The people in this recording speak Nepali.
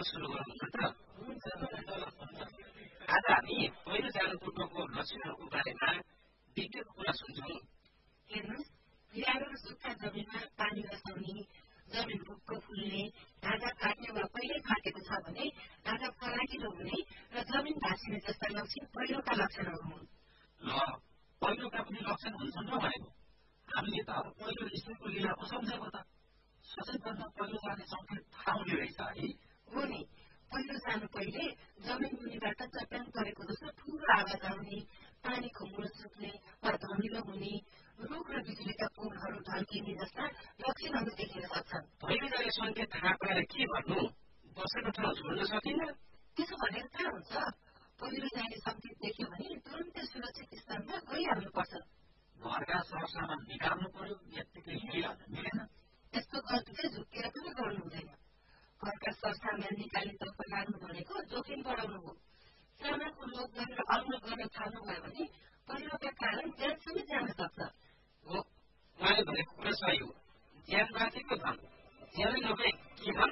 सुरु गरौँ न त। आज हामी पहिलो जाडो पूर्वको लक्षणहरूको बारेमा विज्ञको कुरा सुन्छौँ। हेर्नुहोस्, ल्यारो र सुक्खा जमिनमा पानी रसाउने, जमिन भुक्क फुल्ने, ढाँचा फाट्ने वा पहिल्यै फाटेको छ भने ढाँचा फराकिलो हुने र जमिन भाँचिने जस्ता लक्षण पहिलोका लक्षणहरू हुन्। ल, पहिलोका पनि लक्षण हुन्छन् र भनेको हामीले त पहिलो स्कुलको लीला पो सम्झेको त। सबैभन्दा पहिलो जाने सङ्केत थाहा हुने रहेछ है। हो नि, पहिलो जानु पहिले जमिन मुनिबाट चट्याङ परेको जस्तो ठुलो आवाज आउने, पानीको मूल सुक्ने वा धमिलो हुने, रुख र बिजुलीका पोलहरू ढल्किने जस्ता लक्षणहरू देखिन सक्छन्। पहिलो जाने सङ्केत थाहा पाएर के गर्नु? बसेको ठाउँ छोड्न सकिन्न? त्यसो भनेर कहाँ हुन्छ? पहिलो जाने सङ्केत देख्यो भने तुरन्तै सुरक्षित स्थानमा गइहाल्नुपर्छ। घरका सरसामान निकाल्नु पर्यो, यत्तिकै हिँडिहाल्न मिलेन। यस्तो गल्ती झुक्केर पनि गर्नु हुँदैन। घरका सरसामान निकालितर्फ लाग्नु भनेको जोखिम बढाउनु हो। सामानको लोभ गरेर अल्लो गर्न थाल्नुभयो भने पहिरोका कारण ज्यान समेत जान सक्छ। हो, उहाँले भनेको कुरा सही हो। ज्यान बाँचेको धन, ज्यानै नभए के धन?